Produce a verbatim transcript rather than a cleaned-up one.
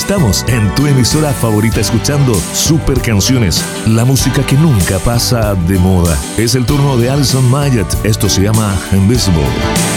Estamos en tu emisora favorita escuchando super canciones, la música que nunca pasa de moda. Es el turno de Alison Mayet, esto se llama Invisible.